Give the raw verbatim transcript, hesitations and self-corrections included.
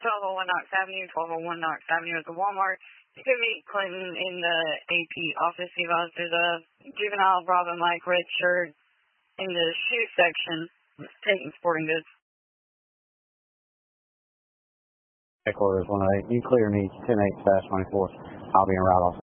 twelve oh one Knox Avenue, twelve oh one Knox Avenue at the Walmart. You can meet Clinton in the A P office. He was there's a juvenile Bravo Mike red shirt in the shoe section, taking sporting goods. Headquarters one oh eight. You clear me ten eight slash twenty-four. I'll be in route also.